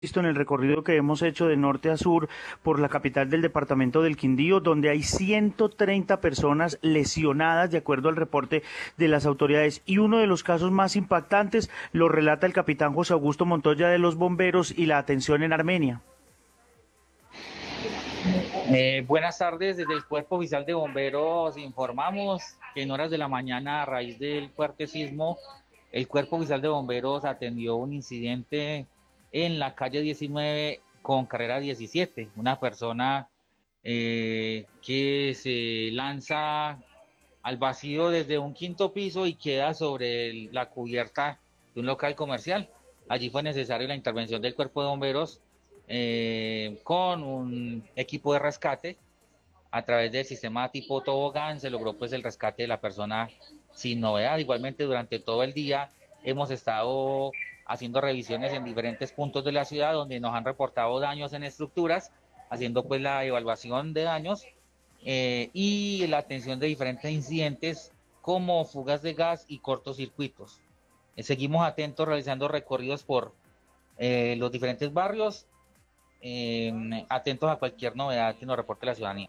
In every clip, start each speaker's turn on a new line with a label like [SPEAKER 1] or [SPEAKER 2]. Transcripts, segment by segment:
[SPEAKER 1] visto en el recorrido que hemos hecho de norte a sur por la capital del departamento del Quindío, donde hay 130 personas lesionadas, de acuerdo al reporte de las autoridades. Y uno de los casos más impactantes lo relata el capitán José Augusto Montoya de los bomberos y la atención en Armenia.
[SPEAKER 2] Buenas tardes, desde el Cuerpo Oficial de Bomberos informamos que en horas de la mañana, a raíz del fuerte sismo, el Cuerpo Oficial de Bomberos atendió un incidente en la calle 19 con carrera 17. Una persona que se lanza al vacío desde un quinto piso y queda sobre la cubierta de un local comercial. Allí fue necesaria la intervención del Cuerpo de Bomberos con un equipo de rescate. A través del sistema tipo tobogán se logró pues el rescate de la persona sin novedad. Igualmente durante todo el día hemos estado haciendo revisiones en diferentes puntos de la ciudad donde nos han reportado daños en estructuras, haciendo pues la evaluación de daños y la atención de diferentes incidentes como fugas de gas y cortocircuitos. Seguimos atentos realizando recorridos por los diferentes barrios, atentos a cualquier novedad que nos reporte la ciudadanía.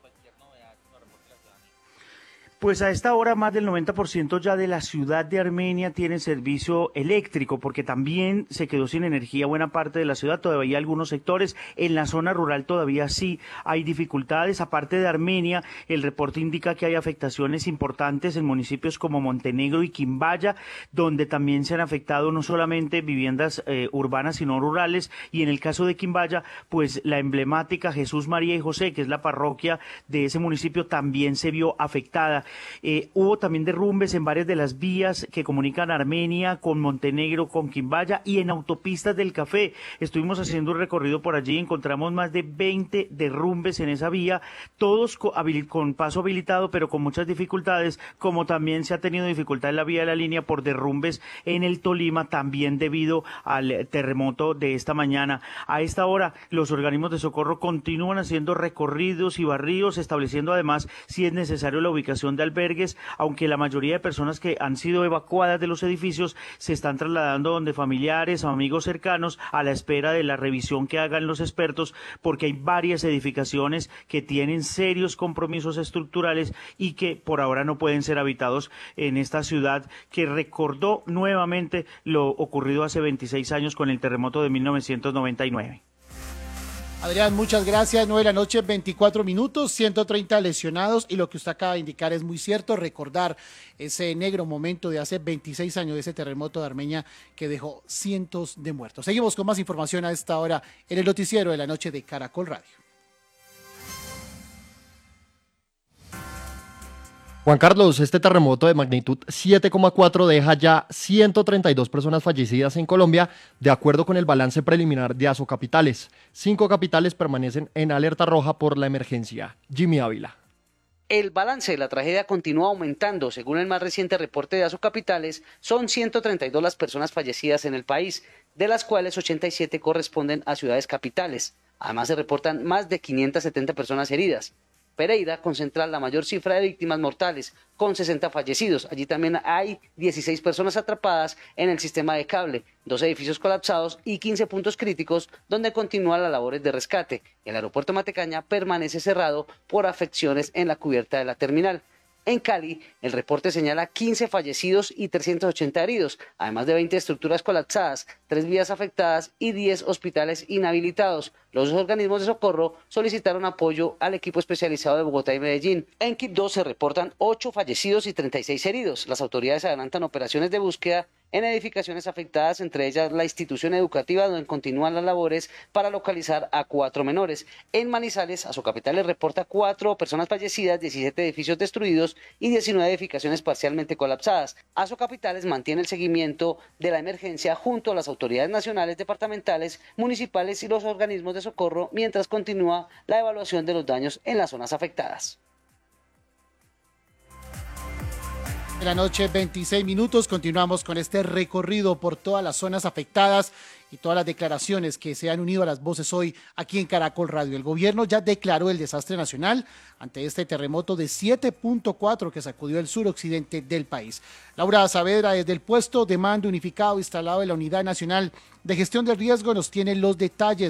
[SPEAKER 1] Pues a esta hora más del 90% ya de la ciudad de Armenia tiene servicio eléctrico, porque también se quedó sin energía buena parte de la ciudad, todavía algunos sectores, en la zona rural todavía sí hay dificultades. Aparte de Armenia, el reporte indica que hay afectaciones importantes en municipios como Montenegro y Quimbaya, donde también se han afectado no solamente viviendas urbanas, sino rurales, y en el caso de Quimbaya, pues la emblemática Jesús, María y José, que es la parroquia de ese municipio, también se vio afectada. Hubo también derrumbes en varias de las vías que comunican Armenia con Montenegro, con Quimbaya y en autopistas del Café. Estuvimos haciendo un recorrido por allí, encontramos más de 20 derrumbes en esa vía, todos con paso habilitado, pero con muchas dificultades, como también se ha tenido dificultad en la vía de la línea por derrumbes en el Tolima, también debido al terremoto de esta mañana. A esta hora, los organismos de socorro continúan haciendo recorridos y barridos, estableciendo además, si es necesario, la ubicación de albergues, aunque la mayoría de personas que han sido evacuadas de los edificios se están trasladando donde familiares o amigos cercanos a la espera de la revisión que hagan los expertos, porque hay varias edificaciones que tienen serios compromisos estructurales y que por ahora no pueden ser habitados en esta ciudad que recordó nuevamente lo ocurrido hace 26 años con el terremoto de 1999.
[SPEAKER 3] Adrián, muchas gracias. 9 de la noche, 24 minutos, 130 lesionados y lo que usted acaba de indicar es muy cierto. Recordar ese negro momento de hace 26 años de ese terremoto de Armenia que dejó cientos de muertos. Seguimos con más información a esta hora en el noticiero de la noche de Caracol Radio.
[SPEAKER 4] Juan Carlos, este terremoto de magnitud 7,4 deja ya 132 personas fallecidas en Colombia, de acuerdo con el balance preliminar de Asocapitales. 5 capitales permanecen en alerta roja por la emergencia. Jimmy Ávila.
[SPEAKER 5] El balance de la tragedia continúa aumentando. Según el más reciente reporte de Asocapitales, son 132 las personas fallecidas en el país, de las cuales 87 corresponden a ciudades capitales. Además, se reportan más de 570 personas heridas. Pereira concentra la mayor cifra de víctimas mortales, con 60 fallecidos. Allí también hay 16 personas atrapadas en el sistema de cable, 2 edificios colapsados y 15 puntos críticos donde continúan las labores de rescate. El aeropuerto Matecaña permanece cerrado por afecciones en la cubierta de la terminal. En Cali, el reporte señala 15 fallecidos y 380 heridos, además de 20 estructuras colapsadas, 3 vías afectadas y 10 hospitales inhabilitados. Los organismos de socorro solicitaron apoyo al equipo especializado de Bogotá y Medellín. En Quibdó se reportan 8 fallecidos y 36 heridos. Las autoridades adelantan operaciones de búsqueda en edificaciones afectadas, entre ellas la institución educativa, donde continúan las labores para localizar a 4 menores. En Manizales, Asocapitales reporta 4 personas fallecidas, 17 edificios destruidos y 19 edificaciones parcialmente colapsadas. Asocapitales mantiene el seguimiento de la emergencia junto a las autoridades nacionales, departamentales, municipales y los organismos de socorro, mientras continúa la evaluación de los daños en las zonas afectadas.
[SPEAKER 3] De la noche, 26 minutos. Continuamos con este recorrido por todas las zonas afectadas y todas las declaraciones que se han unido a las voces hoy aquí en Caracol Radio. El gobierno ya declaró el desastre nacional ante este terremoto de 7.4 que sacudió el suroccidente del país. Laura Saavedra, desde el puesto de mando unificado instalado en la Unidad Nacional de Gestión de Riesgo, nos tiene los detalles.